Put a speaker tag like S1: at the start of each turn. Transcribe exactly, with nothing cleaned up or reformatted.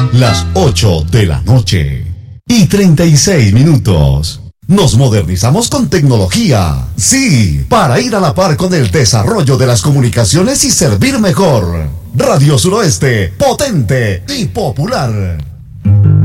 S1: Las ocho de la noche y treinta y seis minutos. Nos modernizamos con tecnología. Sí, para ir a la par con el desarrollo de las comunicaciones y servir mejor. Radio Suroeste, potente y popular.